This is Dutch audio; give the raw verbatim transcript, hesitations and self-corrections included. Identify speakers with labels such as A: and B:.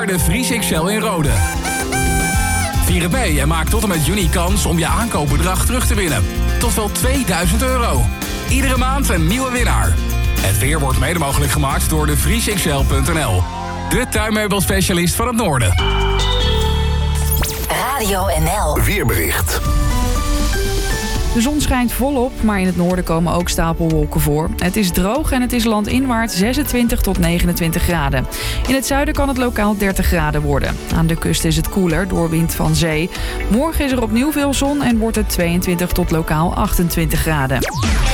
A: jaar de Vries X L in Rode. Vier het mee en maak tot en met juni kans om je aankoopbedrag terug te winnen. Tot wel tweeduizend euro. Iedere maand een nieuwe winnaar. Het weer wordt mede mogelijk gemaakt door de vries x l punt n l. De tuinmeubelspecialist van het noorden.
B: Radio N L.
C: Weerbericht.
D: De zon schijnt volop, maar in het noorden komen ook stapelwolken voor. Het is droog en het is landinwaarts zesentwintig tot negenentwintig graden. In het zuiden kan het lokaal dertig graden worden. Aan de kust is het koeler door wind van zee. Morgen is er opnieuw veel zon en wordt het tweeëntwintig tot lokaal achtentwintig graden.